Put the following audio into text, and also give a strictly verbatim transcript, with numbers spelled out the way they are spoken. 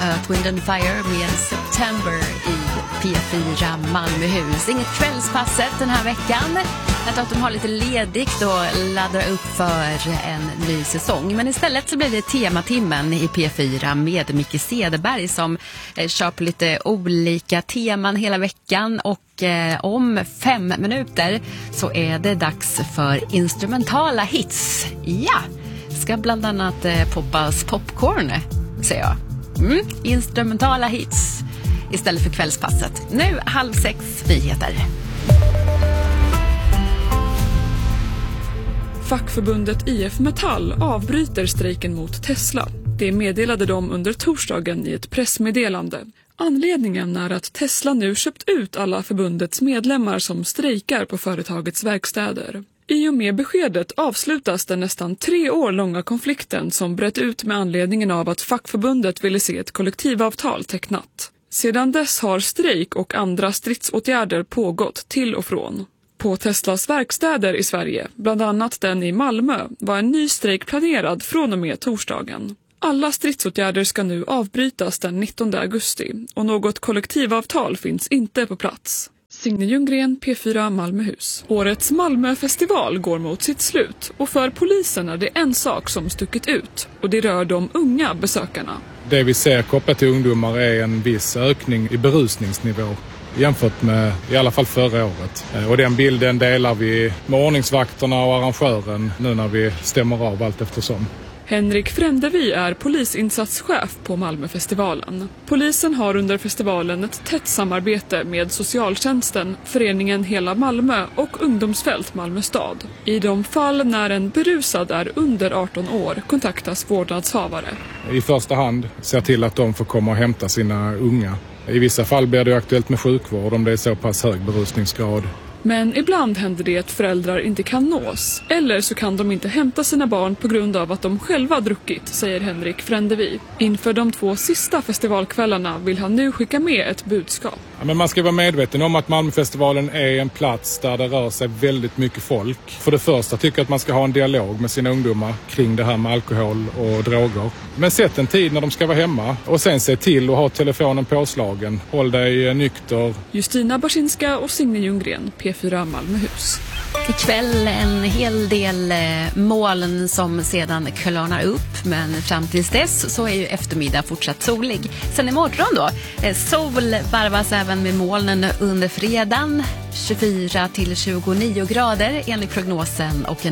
Earth, Wind and Fire med September i P fyra Malmöhus. Inget kvällspasset den här veckan. Jag tror att de har lite ledigt och laddar upp för en ny säsong. Men istället så blir det tematimmen i P fyra med Micke Cederberg som eh, kör på lite olika teman hela veckan. Och eh, om fem minuter så är det dags för instrumentala hits. Ja, ska bland annat eh, poppas popcorn, säger jag. Mm, instrumentala hits istället för kvällspasset. Nu halv sex nyheter. Fackförbundet I F Metall avbryter strejken mot Tesla. Det meddelade de under torsdagen i ett pressmeddelande. Anledningen är att Tesla nu köpt ut alla förbundets medlemmar som strejkar på företagets verkstäder. I och med beskedet avslutas den nästan tre år långa konflikten som bröt ut med anledningen av att fackförbundet ville se ett kollektivavtal tecknat. Sedan dess har strejk och andra stridsåtgärder pågått till och från. På Teslas verkstäder i Sverige, bland annat den i Malmö, var en ny strejk planerad från och med torsdagen. Alla stridsåtgärder ska nu avbrytas den nittonde augusti och något kollektivavtal finns inte på plats. Signe Ljunggren, P fyra Malmöhus. Årets Malmöfestival går mot sitt slut och för polisen är det en sak som stuckit ut och det rör de unga besökarna. Det vi ser kopplat till ungdomar är en viss ökning i berusningsnivå jämfört med i alla fall förra året. Och den bilden delar vi med ordningsvakterna och arrangören nu när vi stämmer av allt eftersom. Henrik Frändevi är polisinsatschef på Malmöfestivalen. Polisen har under festivalen ett tätt samarbete med socialtjänsten, föreningen Hela Malmö och ungdomsfält Malmö stad. I de fall när en berusad är under arton år kontaktas vårdnadshavare. I första hand ser till att de får komma och hämta sina unga. I vissa fall blir det aktuellt med sjukvård om det är så pass hög berusningsgrad. Men ibland händer det att föräldrar inte kan nås. Eller så kan de inte hämta sina barn på grund av att de själva druckit, säger Henrik Frändevi. Inför de två sista festivalkvällarna vill han nu skicka med ett budskap. Ja, men man ska vara medveten om att Malmöfestivalen är en plats där det rör sig väldigt mycket folk. För det första tycker jag att man ska ha en dialog med sina ungdomar kring det här med alkohol och droger. Men sätt en tid när de ska vara hemma och sen se till att ha telefonen påslagen. Håll dig nykter. Justina Barsinska och Signe Ljunggren, P fyra Malmöhus. Ikväll en hel del moln som sedan klarnar upp, men fram tills dess så är ju eftermiddag fortsatt solig. Sen imorgon då, sol varvas även med molnen under fredagen, tjugofyra till tjugonio grader enligt prognosen och en